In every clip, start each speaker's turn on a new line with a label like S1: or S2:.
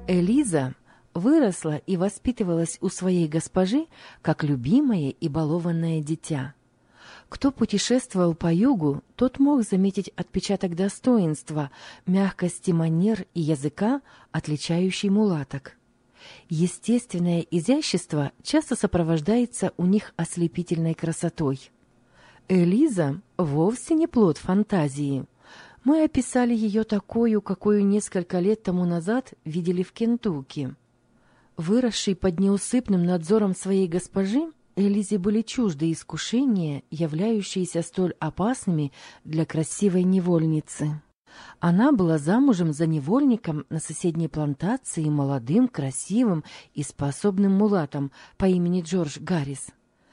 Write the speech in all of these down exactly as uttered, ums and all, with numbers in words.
S1: Элиза выросла и воспитывалась у своей госпожи как любимое и балованное дитя. Кто путешествовал по югу, тот мог заметить отпечаток достоинства, мягкости манер и языка, отличающий мулаток. Естественное изящество часто сопровождается у них ослепительной красотой. Элиза вовсе не плод фантазии. Мы описали ее такою, какую несколько лет тому назад видели в Кентукки. Выросшей под неусыпным надзором своей госпожи, Элизе были чужды искушения, являющиеся столь опасными для красивой невольницы. Она была замужем за невольником на соседней плантации, молодым, красивым и способным мулатом по имени Джордж Гаррис.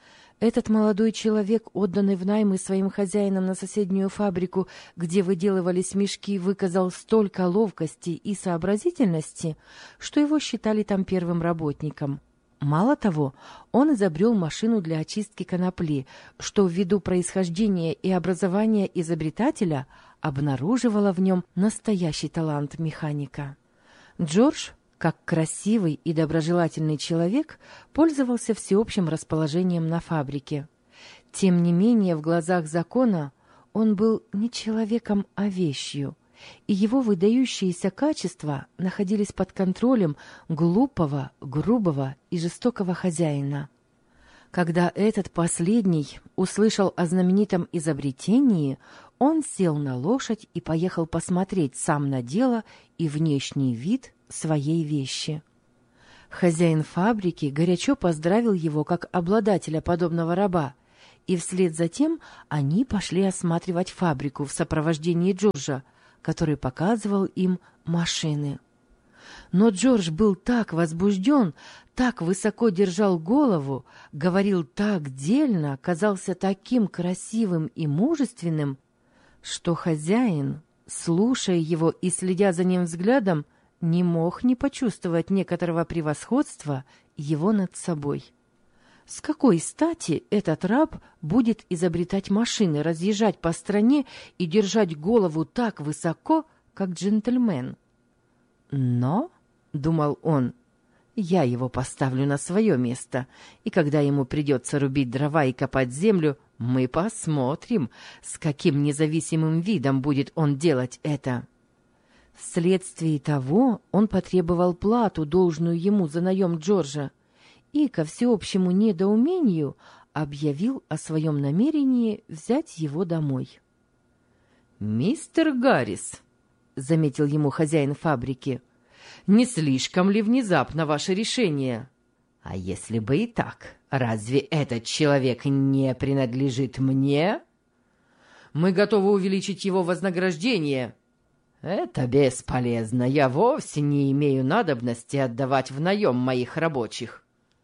S1: Этот молодой человек, отданный в наймы своим хозяином на соседнюю фабрику, где выделывались мешки, выказал столько ловкости и сообразительности, что его считали там первым работником. Мало того, он изобрел машину для очистки конопли, что ввиду происхождения и образования изобретателя обнаруживало в нем настоящий талант механика. Джордж, как красивый и доброжелательный человек, пользовался всеобщим расположением на фабрике. Тем не менее, в глазах закона он был не человеком, а вещью, и его выдающиеся качества находились под контролем глупого, грубого и жестокого хозяина. Когда этот последний услышал о знаменитом изобретении, он сел на лошадь и поехал посмотреть сам на дело и внешний вид своей вещи. Хозяин фабрики горячо поздравил его как обладателя подобного раба, и вслед за тем они пошли осматривать фабрику в сопровождении Джорджа, который показывал им машины. Но Джордж был так возбужден, так высоко держал голову, говорил так дельно, казался таким красивым и мужественным, что хозяин, слушая его и следя за ним взглядом, не мог не почувствовать некоторого превосходства его над собой. С какой стати этот раб будет изобретать машины, разъезжать по стране и держать голову так высоко, как джентльмен? Но, — думал он, — я его поставлю на свое место, и когда ему придется рубить дрова и копать землю, мы посмотрим, с каким независимым видом будет он делать это. Вследствие того он потребовал плату, должную ему за наем Джорджа, и, ко всеобщему недоумению, объявил о своем намерении взять его домой. «Мистер Гаррис», — заметил ему хозяин фабрики, — «не слишком ли внезапно ваше решение? А если бы и так, разве этот человек не принадлежит мне? Мы готовы увеличить его вознаграждение». «Это бесполезно. Я вовсе не имею надобности отдавать в наем моих рабочих».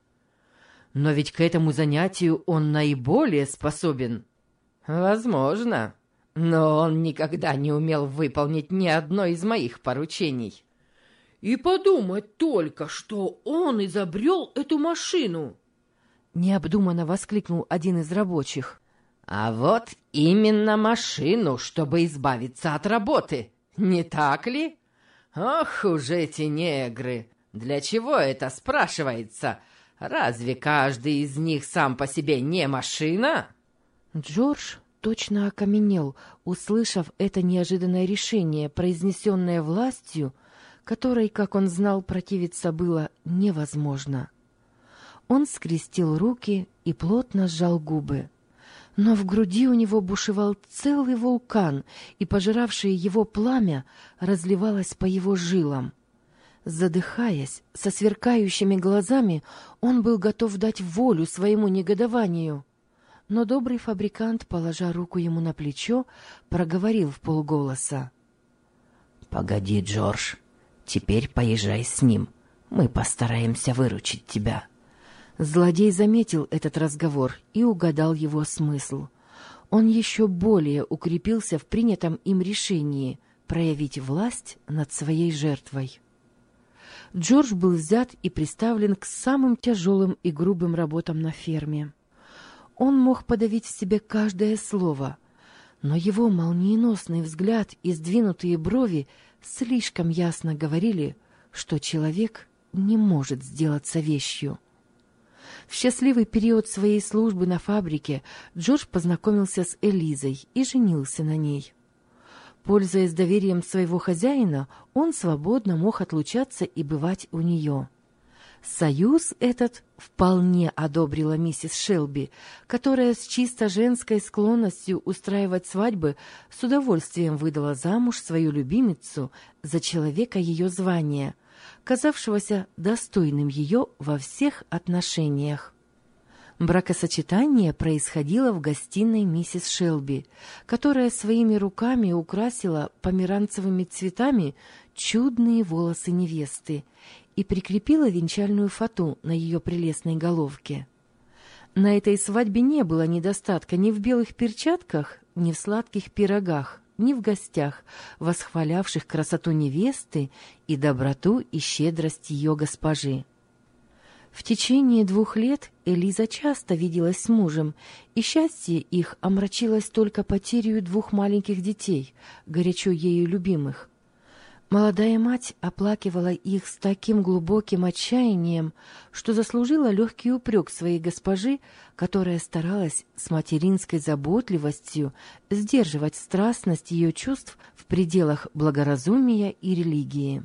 S1: «Но ведь к этому занятию он наиболее способен». «Возможно, но он никогда не умел выполнить ни одно из моих поручений». «И подумать только, что он изобрел эту машину!» Необдуманно воскликнул один из рабочих. «А вот именно машину, чтобы избавиться от работы, не так ли? Ох уж эти негры! Для чего это спрашивается? Разве каждый из них сам по себе не машина?» Джордж точно окаменел, услышав это неожиданное решение, произнесенное властью, которой, как он знал, противиться было невозможно. Он скрестил руки и плотно сжал губы. Но в груди у него бушевал целый вулкан, и пожиравшее его пламя разливалось по его жилам. Задыхаясь, со сверкающими глазами, он был готов дать волю своему негодованию. Но добрый фабрикант, положа руку ему на плечо, проговорил вполголоса: «Погоди, Джордж, теперь поезжай с ним, мы постараемся выручить тебя». Злодей заметил этот разговор и угадал его смысл. Он еще более укрепился в принятом им решении проявить власть над своей жертвой. Джордж был взят и приставлен к самым тяжелым и грубым работам на ферме. Он мог подавить в себе каждое слово, но его молниеносный взгляд и сдвинутые брови слишком ясно говорили, что человек не может сделаться вещью. В счастливый период своей службы на фабрике Джордж познакомился с Элизой и женился на ней. Пользуясь доверием своего хозяина, он свободно мог отлучаться и бывать у нее. Союз этот вполне одобрила миссис Шелби, которая с чисто женской склонностью устраивать свадьбы с удовольствием выдала замуж свою любимицу за человека ее звания, казавшегося достойным ее во всех отношениях. Бракосочетание происходило в гостиной миссис Шелби, которая своими руками украсила померанцевыми цветами чудные волосы невесты и прикрепила венчальную фату на ее прелестной головке. На этой свадьбе не было недостатка ни в белых перчатках, ни в сладких пирогах, ни в гостях, восхвалявших красоту невесты и доброту и щедрость ее госпожи. В течение двух лет Элиза часто виделась с мужем, и счастье их омрачилось только потерей двух маленьких детей, горячо ею любимых. Молодая мать оплакивала их с таким глубоким отчаянием, что заслужила легкий упрек своей госпожи, которая старалась с материнской заботливостью сдерживать страстность ее чувств в пределах благоразумия и религии.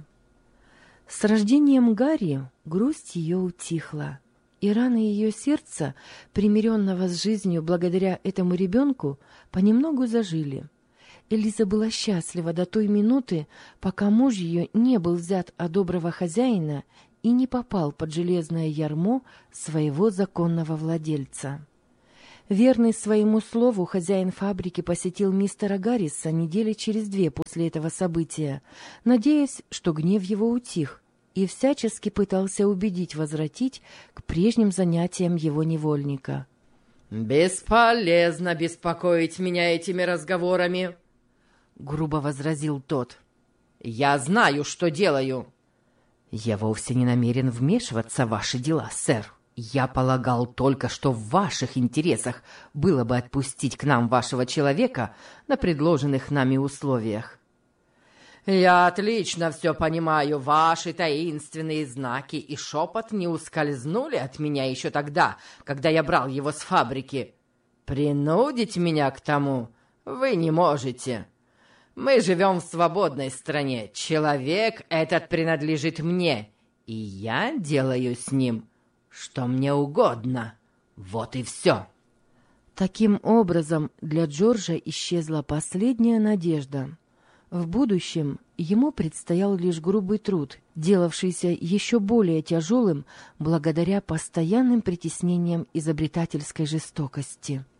S1: С рождением Гарри грусть ее утихла, и раны ее сердца, примиренного с жизнью благодаря этому ребенку, понемногу зажили. Элиза была счастлива до той минуты, пока муж ее не был взят от доброго хозяина и не попал под железное ярмо своего законного владельца. Верный своему слову, хозяин фабрики посетил мистера Гарриса недели через две после этого события, надеясь, что гнев его утих, и всячески пытался убедить возвратить к прежним занятиям его невольника.
S2: «Бесполезно беспокоить меня этими разговорами», — грубо возразил тот. «Я знаю, что делаю». «Я вовсе не намерен вмешиваться в ваши дела, сэр. Я полагал только, что в ваших интересах было бы отпустить к нам вашего человека на предложенных нами условиях». «Я отлично все понимаю. Ваши таинственные знаки и шепот не ускользнули от меня еще тогда, когда я брал его с фабрики. Принудить меня к тому вы не можете. Мы живем в свободной стране. Человек этот принадлежит мне, и я делаю с ним, что мне угодно. Вот и все».
S1: Таким образом, для Джорджа исчезла последняя надежда. В будущем ему предстоял лишь грубый труд, делавшийся еще более тяжелым благодаря постоянным притеснениям изобретательской жестокости.